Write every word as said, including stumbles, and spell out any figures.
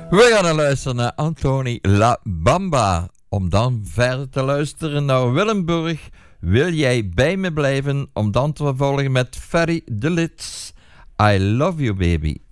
We gaan luisteren naar Anthony La Bamba. Om dan verder te luisteren naar Willem Burg. Wil jij bij me blijven? Om dan te vervolgen met Ferry de Lits. I love you baby.